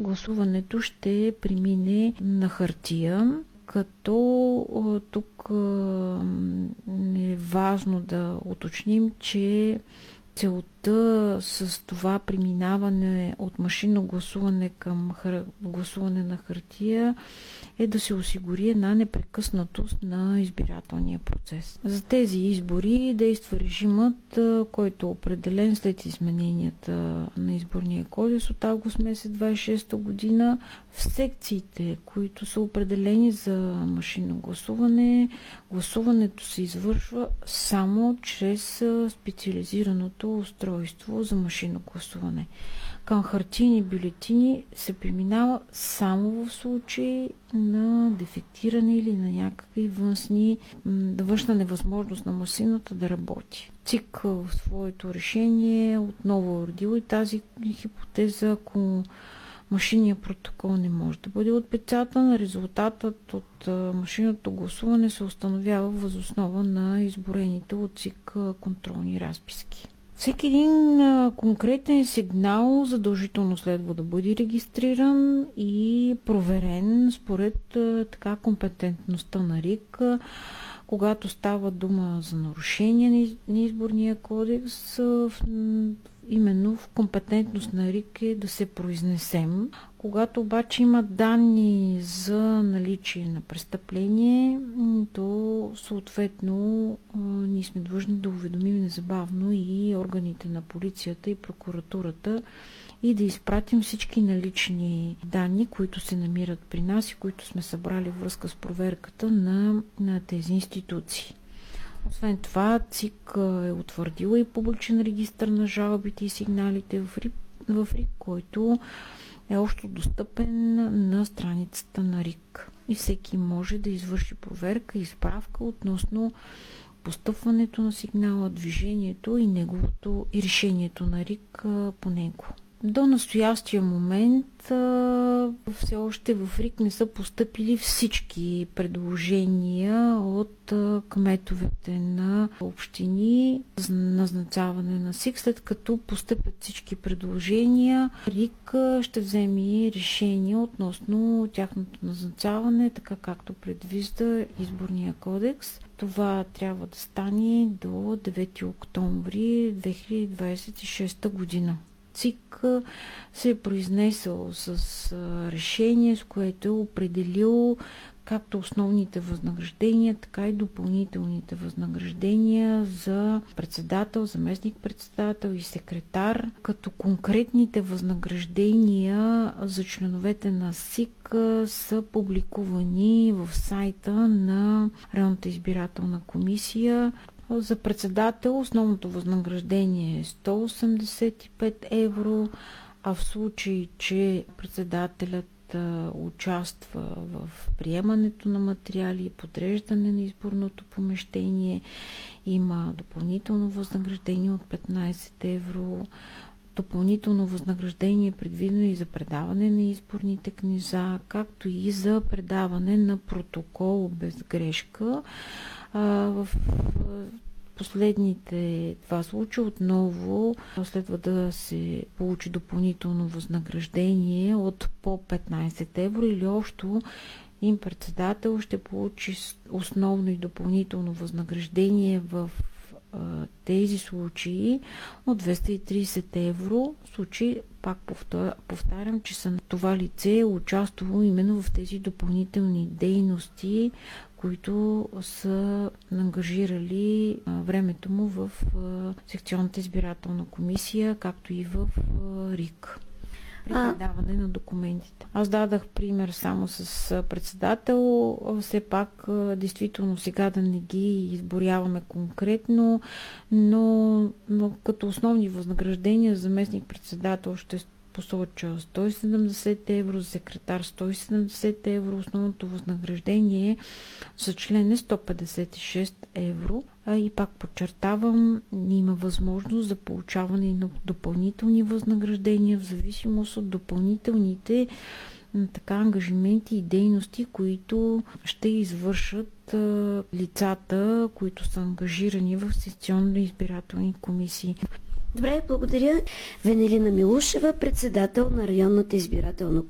гласуването ще премине на хартия, като тук е важно да уточним, че целта с това преминаване от машинно гласуване към гласуване на хартия е да се осигури една непрекъснатост на избирателния процес. За тези избори действа режимът, който е определен след измененията на изборния кодекс от август месец 26 година. В секциите, които са определени за машинно гласуване, гласуването се извършва само чрез специализираното устройство за машинно гласуване. Към хартийни бюлетини се преминава само в случай на дефектиране или на някакви външна невъзможност на машината да работи. ЦИК в своето решение отново е родило и тази хипотеза, ако машинният протокол не може да бъде отпечатан, резултатът от машинното гласуване се установява въз основа на изборените от ЦИК контролни разписки. Всеки един конкретен сигнал задължително следва да бъде регистриран и проверен според така компетентността на РИК. Когато става дума за нарушение на изборния кодекс, именно в компетентност на РИК е да се произнесем. Когато обаче има данни за наличие на престъпление, то съответно ние сме длъжни да уведомим незабавно и органите на полицията и прокуратурата и да изпратим всички налични данни, които се намират при нас и които сме събрали връзка с проверката на тези институции. Освен това, ЦИК е утвърдила и публичен регистър на жалбите и сигналите в РИК, който е общо достъпен на страницата на РИК. И всеки може да извърши проверка и справка относно постъпването на сигнала, движението и решението на РИК по него. До настоящия момент все още в РИК не са постъпили всички предложения от кметовете на общини за назначаване на СИК. След като постъпят всички предложения, РИК ще вземе решение относно тяхното назначаване, така както предвижда изборния кодекс. Това трябва да стане до 9 октомври 2026 година. ЦИК се е произнесъл с решение, с което е определил както основните възнаграждения, така и допълнителните възнаграждения за председател, заместник-председател и секретар, като конкретните възнаграждения за членовете на СИК са публикувани в сайта на Районната избирателна комисия. За председател основното възнаграждение е 185 евро, а в случай, че председателят участва в приемането на материали и подреждане на изборното помещение, има допълнително възнаграждение от 15 евро. Допълнително възнаграждение е предвидено и за предаване на изборните книжа, както и за предаване на протокол без грешка. В последните два случая отново следва да се получи допълнително възнаграждение от по 15 евро или общо им председател ще получи основно и допълнително възнаграждение в тези случаи от 230 евро. В случай, пак повтарям, че това лице е участвало именно в тези допълнителни дейности, които са ангажирали времето му в секционната избирателна комисия, както и в РИК при предаване на документите. Аз дадах пример само с председател, все пак действително сега да не ги изборяваме конкретно, но като основни възнаграждения заместник председател ще посоча 170 евро, за секретар 170 евро, основното възнаграждение за член е 156 евро. И пак подчертавам, има възможност за получаване на допълнителни възнаграждения в зависимост от допълнителните ангажименти и дейности, които ще извършат лицата, които са ангажирани в секционни избирателни комисии. Добре, благодаря. Венелина Милушева, председател на Районната избирателна комисия.